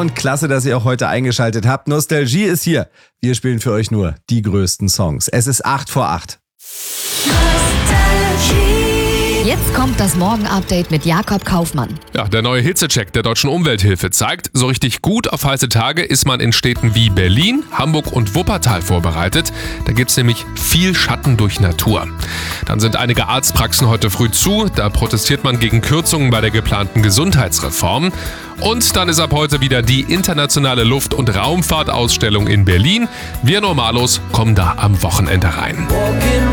und klasse, dass ihr auch heute eingeschaltet habt. Nostalgie ist hier. Wir spielen für euch nur die größten Songs. Es ist 8:08. Jetzt kommt das Morgen-Update mit Jakob Kaufmann. Ja, der neue Hitzecheck der Deutschen Umwelthilfe zeigt, so richtig gut auf heiße Tage ist man in Städten wie Berlin, Hamburg und Wuppertal vorbereitet. Da gibt's nämlich viel Schatten durch Natur. Dann sind einige Arztpraxen heute früh zu. Da protestiert man gegen Kürzungen bei der geplanten Gesundheitsreform. Und dann ist ab heute wieder die internationale Luft- und Raumfahrtausstellung in Berlin. Wir Normalos kommen da am Wochenende rein.